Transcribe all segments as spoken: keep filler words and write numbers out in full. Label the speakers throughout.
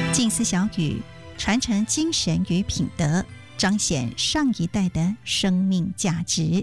Speaker 1: 静思小语，传承精神与品德，彰显上一代的生命价值。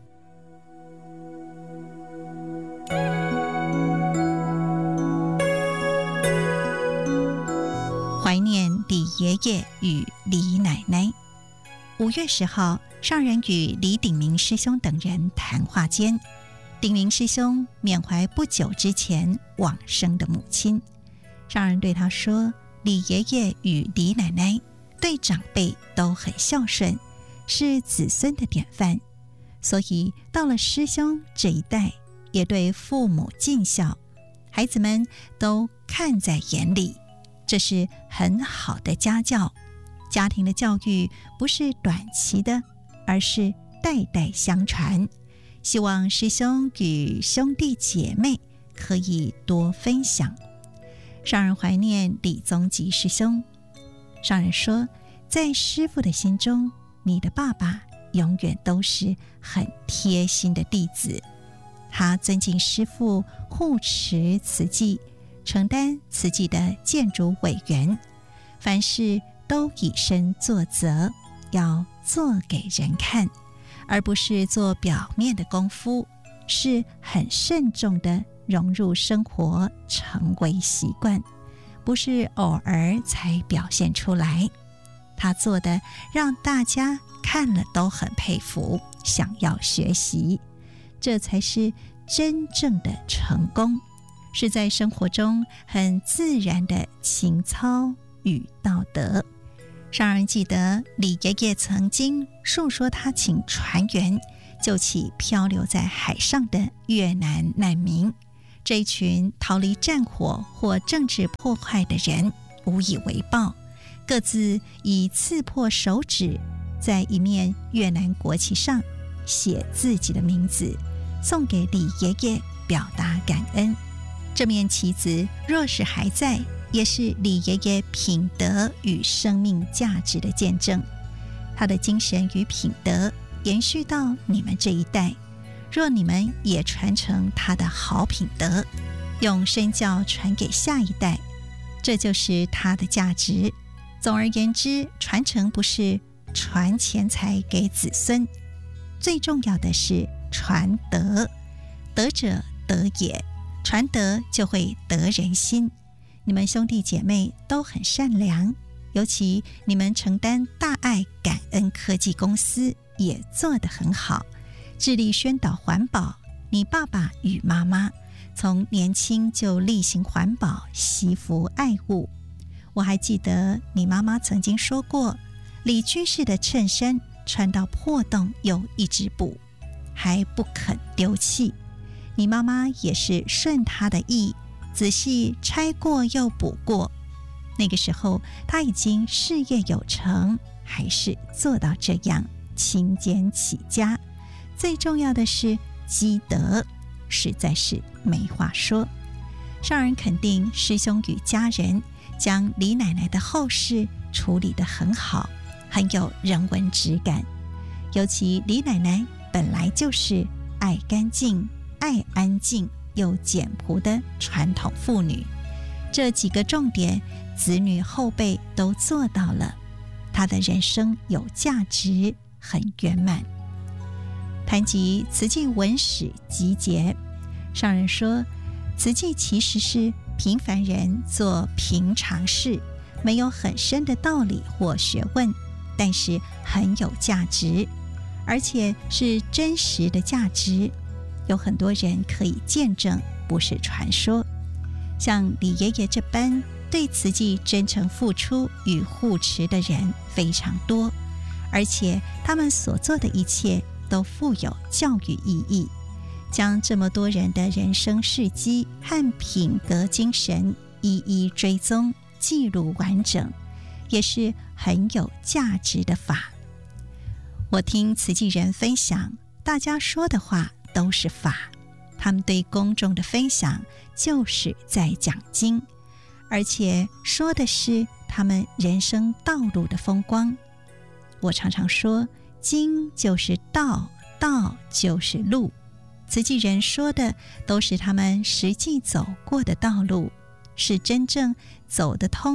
Speaker 1: 怀念李爷爷与李奶奶。五月十号，上人与李鼎明师兄等人谈话间，鼎明师兄缅怀不久之前往生的母亲。上人对他说，李爷爷与李奶奶对长辈都很孝顺，是子孙的典范，所以到了师兄这一代，也对父母尽孝，孩子们都看在眼里，这是很好的家教。家庭的教育不是短期的，而是代代相传。希望师兄与兄弟姐妹可以多分享。上人怀念李宗吉师兄。上人说，在师父的心中，你的爸爸永远都是很贴心的弟子。他尊敬师父，护持慈济，承担慈济的建筑委员，凡事都以身作则，要做给人看，而不是做表面的功夫，是很慎重的融入生活，成为习惯，不是偶尔才表现出来。他做的让大家看了都很佩服，想要学习，这才是真正的成功，是在生活中很自然的情操与道德。上人记得李爷爷曾经述说，他请船员救起漂流在海上的越南难民。这一群逃离战火或政治破坏的人无以为报，各自以刺破手指在一面越南国旗上写自己的名字，送给李爷爷表达感恩。这面旗子若是还在，也是李爷爷品德与生命价值的见证。他的精神与品德延续到你们这一代，若你们也传承他的好品德，用身教传给下一代，这就是他的价值。总而言之，传承不是传钱财给子孙，最重要的是传德。德者德也，传德就会得人心。你们兄弟姐妹都很善良，尤其你们承担大爱感恩科技公司也做得很好，致力宣导环保。你爸爸与妈妈从年轻就力行环保，惜福爱物。我还记得你妈妈曾经说过，李居士的衬衫穿到破洞又一直补，还不肯丢弃。你妈妈也是顺她的意，仔细拆过又补过。那个时候她已经事业有成，还是做到这样勤俭起家。最重要的是积德，实在是没话说。上人肯定师兄与家人将李奶奶的后事处理得很好，很有人文质感。尤其李奶奶本来就是爱干净、爱安静又简朴的传统妇女，这几个重点子女后辈都做到了，她的人生有价值，很圆满。谈及慈济文史集结，上人说，慈济其实是平凡人做平常事，没有很深的道理或学问，但是很有价值，而且是真实的价值，有很多人可以见证，不是传说。像李爷爷这般对慈济真诚付出与护持的人非常多，而且他们所做的一切都富有教育意义，将这么多人的人生事迹和品格精神一一追踪记录完整，也是很有价值的法。我听慈济人分享，大家说的话都是法，他们对公众的分享就是在讲经，而且说的是他们人生道路的风光。我常常说，经就是道，道就是路。慈济人说的都是他们实际走过的道路，是真正走得通、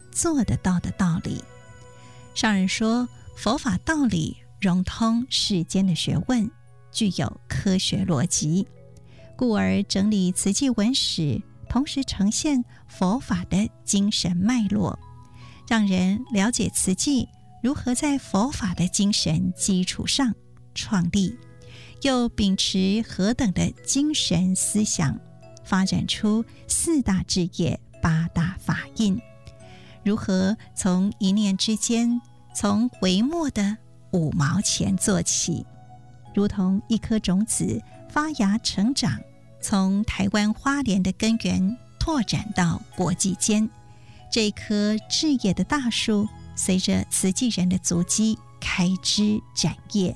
Speaker 1: 做得到的道理。上人说，佛法道理融通世间的学问，具有科学逻辑，故而整理慈济文史，同时呈现佛法的精神脉络，让人了解慈济如何在佛法的精神基础上创立，又秉持何等的精神思想，发展出四大志业、八大法印，如何从一念之间，从微末的五毛钱做起，如同一颗种子发芽成长，从台湾花莲的根源拓展到国际间，这棵志业的大树，随着慈济人的足迹开枝展叶。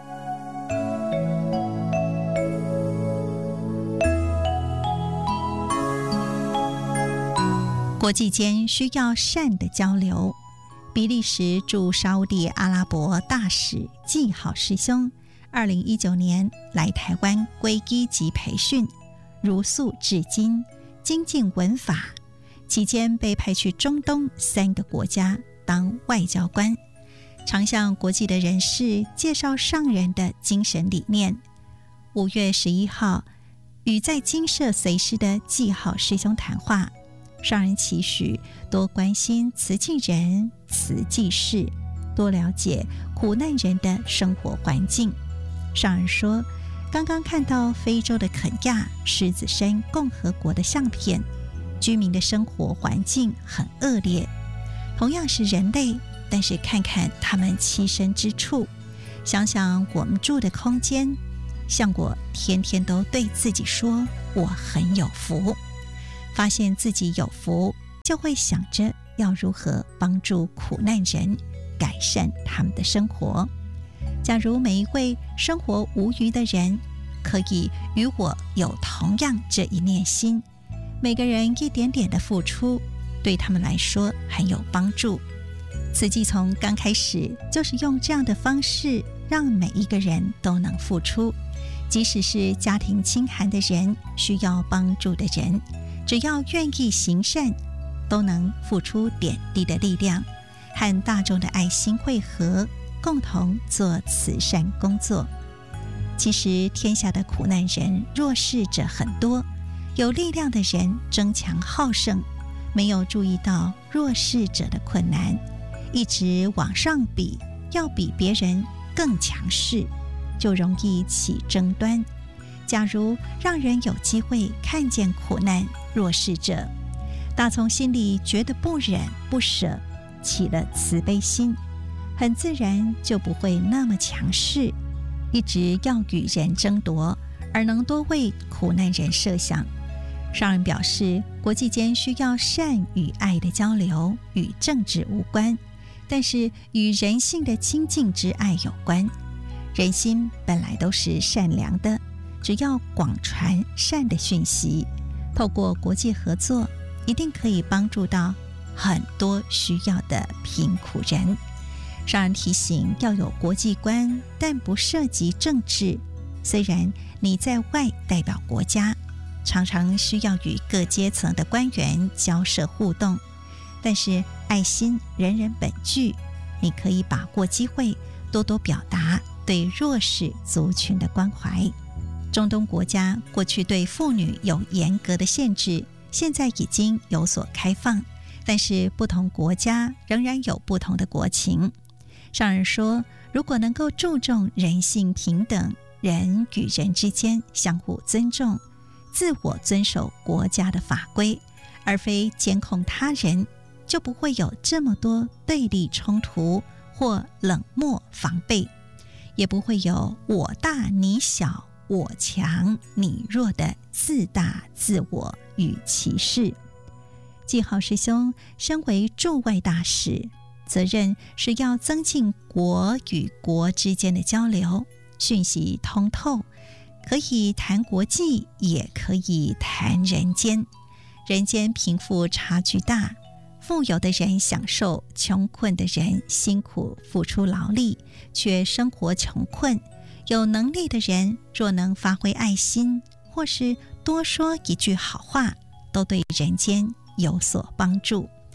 Speaker 1: 国际间需要善的交流。比利时驻沙烏地阿拉伯大使季好师兄二零一九年来台湾皈依及培训，如素至今，精进文法，期间被派去中东三个国家当外交官，常向国际的人士介绍上人的精神理念。五月十一号，与在精舍随师的季好师兄谈话，上人期许多关心慈济人、慈济事，多了解苦难人的生活环境。上人说，刚刚看到非洲的肯亚狮子山共和国的相片，居民的生活环境很恶劣，同样是人类，但是看看他们栖身之处，想想我们住的空间，像我天天都对自己说我很有福，发现自己有福，就会想着要如何帮助苦难人，改善他们的生活。假如每一位生活无虞的人可以与我有同样这一念心，每个人一点点的付出，对他们来说很有帮助。慈济从刚开始就是用这样的方式，让每一个人都能付出，即使是家庭清寒的人，需要帮助的人，只要愿意行善，都能付出点滴的力量，和大众的爱心汇合，共同做慈善工作。其实天下的苦难人、弱势者很多，有力量的人争强好胜，没有注意到弱势者的困难，一直往上比，要比别人更强势，就容易起争端。假如让人有机会看见苦难弱势者，打从心里觉得不忍不舍，起了慈悲心，很自然就不会那么强势，一直要与人争夺，而能多为苦难人设想。上人表示，国际间需要善与爱的交流，与政治无关，但是与人性的亲近之爱有关。人心本来都是善良的，只要广传善的讯息，透过国际合作，一定可以帮助到很多需要的贫苦人。上人提醒要有国际观，但不涉及政治。虽然你在外代表国家，常常需要与各阶层的官员交涉互动，但是爱心人人本具，你可以把握机会，多多表达对弱势族群的关怀。中东国家过去对妇女有严格的限制，现在已经有所开放，但是不同国家仍然有不同的国情。上人说，如果能够注重人性平等，人与人之间相互尊重，自我遵守国家的法规，而非监控他人，就不会有这么多对立冲突或冷漠防备，也不会有我大你小、我强你弱的自大自我与歧视。季好师兄身为驻外大使，责任是要增进国与国之间的交流，讯息通透，可以谈国际，也可以谈人间。人间贫富差距大，富有的人享受，穷困的人辛苦付出劳力，却生活穷困。有能力的人若能发挥爱心，或是多说一句好话，都对人间有所帮助。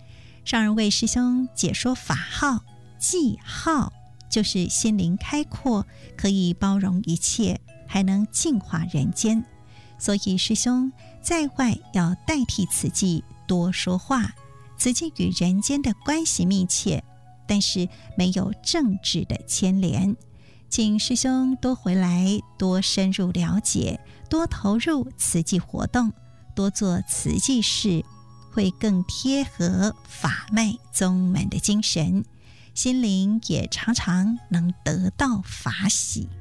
Speaker 1: 上人为师兄解说法号，记号就是心灵开阔，可以包容一切，还能净化人间。所以师兄在外要代替慈济多说话。慈济与人间的关系密切，但是没有政治的牵连。请师兄多回来，多深入了解，多投入慈济活动，多做慈济事，会更贴合法脉宗门的精神，心灵也常常能得到法喜。